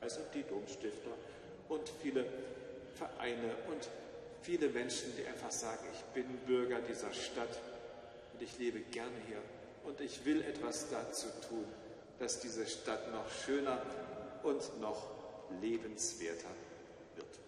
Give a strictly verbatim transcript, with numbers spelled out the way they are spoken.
als auch die Domstifter und viele Vereine und viele Menschen, die einfach sagen, ich bin Bürger dieser Stadt und ich lebe gerne hier und ich will etwas dazu tun, dass diese Stadt noch schöner und noch lebenswerter